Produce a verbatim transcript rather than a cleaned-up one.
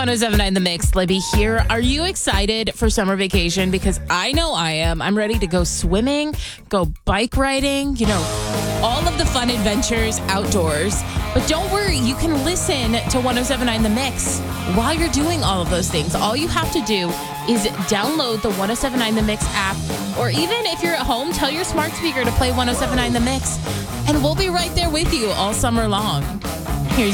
one oh seven point nine The Mix, Libby here. Are you excited for summer vacation? Because I know I am. I'm ready to go swimming, go bike riding, you know, all of the fun adventures outdoors. But don't worry, you can listen to one oh seven point nine The Mix while you're doing all of those things. All you have to do is download the one oh seven point nine The Mix app, or even if you're at home, tell your smart speaker to play one oh seven point nine The Mix, and we'll be right there with you all summer long.